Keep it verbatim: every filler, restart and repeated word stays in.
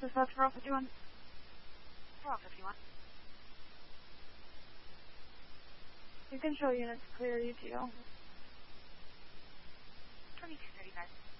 dispatch for all fifty-one. For all fifty-one. You can show units clear U T O. twenty-two thirty-five.